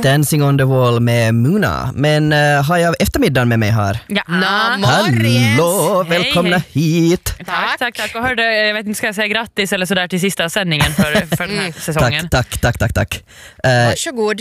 Dancing on the wall med Muna. Men har jag eftermiddagen med mig här? Ja. Hallå, välkomna hit. Tack. Och hörde, jag vet inte, ska jag säga grattis eller sådär till sista sändningen för den här säsongen? Tack. Varsågod.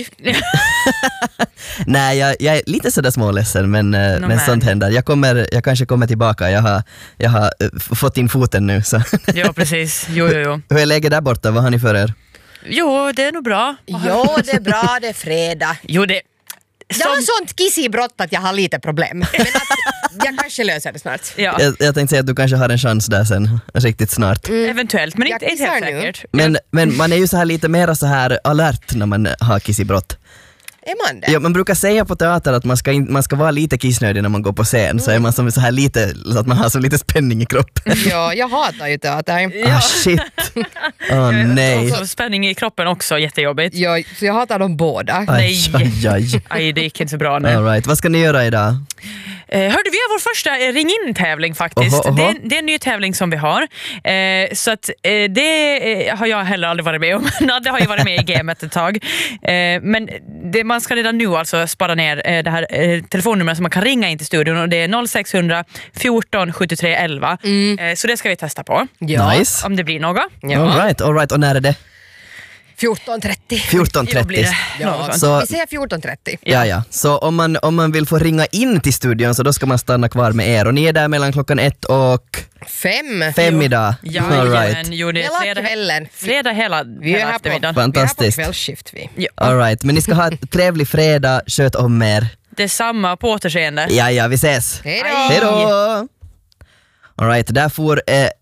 Nej, jag är lite sådär småledsen, men sånt händer. Jag kanske kommer tillbaka. Jag har fått in foten nu. Så. Ja, precis. Jo. Hur är läget där borta? Vad har ni för er? Jo, det är nog bra. Jo, det är bra, det är fredag. Jo, det... Jag har sånt kissibrott att jag har lite problem. Men att jag kanske löser det snart. Ja. Jag tänkte säga att du kanske har en chans där sen, riktigt snart. Eventuellt, men inte helt säkert. Men man är ju så här lite mer så här alert när man har kissibrott. Är man det? Ja, man brukar säga på teater att man ska vara lite kissnödig när man går på scen, så är man som så här lite, så att man har så lite spänning i kroppen. Ja, jag hatar ju teater. Ah, shit. Nej. Och spänning i kroppen också, jättejobbigt. Ja, så jag hatar dem båda. Nej. Aj. Det gick inte så bra nu. All right. Vad ska ni göra idag? Hörde, vi har vår första ring-in-tävling faktiskt. Oho. Det är en ny tävling som vi har. Så att det har jag heller aldrig varit med om. Nadde har ju varit med i gamet ett tag. Men man ska redan nu alltså spara ner det här telefonnumret som man kan ringa in till studion, och det är 0600 14 73 11. Så det ska vi testa på. Ja. Nice. Om det blir något. Ja. All right. Och när är det? 14.30. 14.30. Ja, Så, vi säger 14.30. ja. Så om man vill få ringa in till studion, så då ska man stanna kvar med er. Och ni är där mellan klockan 1 och 5 idag. Ja, All right. men, jo, det är Hela kvällen. fredag hela Vi är här på eftermiddagen. Fantastiskt. kvällsskift vi. Ja. All right. Men ni ska ha ett trevlig fredag. Sköt om er. Det är samma, på återseende. Ja, vi ses. Hej då! All right, där får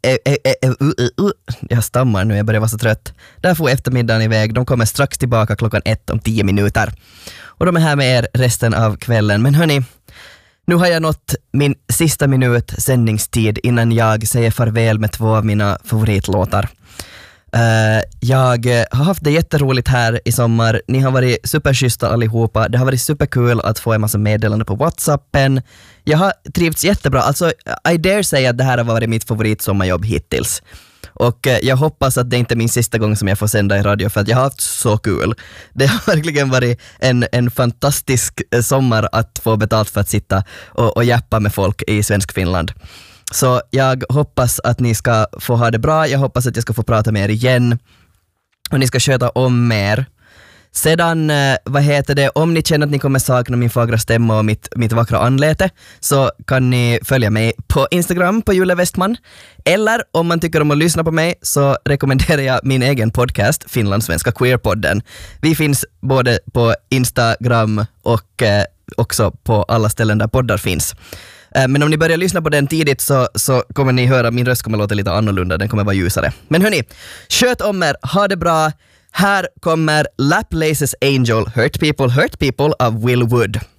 jag stammar nu, jag börjar vara så trött. Där får eftermiddagen iväg. De kommer strax tillbaka klockan 1 om 10 minuter. Och de är här med er resten av kvällen. Men hörni, nu har jag nått min sista minut sändningstid innan jag säger farväl med 2 av mina favoritlåtar. Jag har haft det jätteroligt här i sommar. Ni har varit superschyssta allihopa. Det har varit superkul att få en massa meddelande på WhatsAppen. Jag har trivts jättebra. Alltså, I dare säga att det här har varit mitt favoritsommarjobb hittills. Och jag hoppas att det inte är min sista gång som jag får sända i radio, för att jag har haft så kul. Det har verkligen varit en fantastisk sommar att få betalt för att sitta och jappa med folk i svensk Finland. Så jag hoppas att ni ska få ha det bra. Jag hoppas att jag ska få prata med er igen. Och ni ska sköta om er. Sedan, om ni känner att ni kommer sakna min fagra stämma och mitt vackra anlete, så kan ni följa mig på Instagram på Julia Westman. Eller om man tycker om att lyssna på mig, så rekommenderar jag min egen podcast, Finlandssvenska Queerpodden. Vi finns både på Instagram och också på alla ställen där poddar finns. Men om ni börjar lyssna på den tidigt så kommer ni höra, min röst kommer låta lite annorlunda, den kommer vara ljusare. Men hörni, sköt om er, ha det bra. Här kommer Laplace's Angel, Hurt People av Will Wood.